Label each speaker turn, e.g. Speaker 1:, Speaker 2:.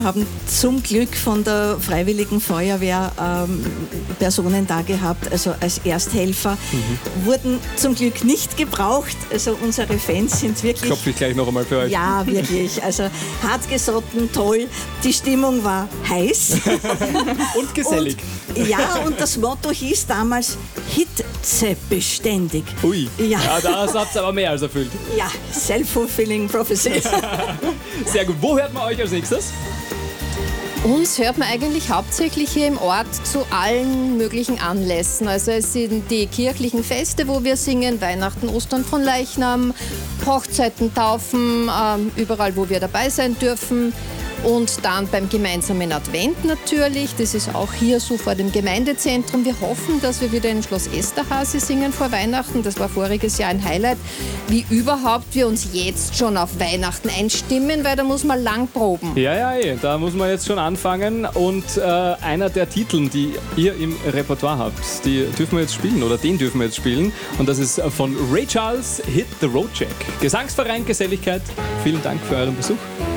Speaker 1: Haben zum Glück von der Freiwilligen Feuerwehr Personen da gehabt, also als Ersthelfer, wurden zum Glück nicht gebraucht. Also unsere Fans sind wirklich...
Speaker 2: Klopfe ich gleich noch einmal für euch.
Speaker 1: Ja, wirklich. Also hartgesotten, toll. Die Stimmung war heiß.
Speaker 2: Und gesellig.
Speaker 1: Und das Motto hieß damals Hitze beständig.
Speaker 2: Ui,
Speaker 1: Ja.
Speaker 2: das habt ihr aber mehr als erfüllt.
Speaker 1: Ja, self-fulfilling prophecy.
Speaker 2: Sehr gut. Wo hört man euch als nächstes?
Speaker 3: Uns hört man eigentlich hauptsächlich hier im Ort zu allen möglichen Anlässen. Also es sind die kirchlichen Feste, wo wir singen, Weihnachten, Ostern von Leichnam, Hochzeiten, Taufen, überall, wo wir dabei sein dürfen. Und dann beim gemeinsamen Advent natürlich, das ist auch hier so vor dem Gemeindezentrum. Wir hoffen, dass wir wieder im Schloss Esterhazy singen vor Weihnachten. Das war voriges Jahr ein Highlight. Wie überhaupt wir uns jetzt schon auf Weihnachten einstimmen, weil da muss man lang proben.
Speaker 2: Ja, da muss man jetzt schon anfangen. Und einer der Titel, die ihr im Repertoire habt, die dürfen wir jetzt spielen oder den dürfen wir jetzt spielen. Und das ist von Ray Charles, Hit the Road Jack. Gesangsverein Geselligkeit, vielen Dank für euren Besuch.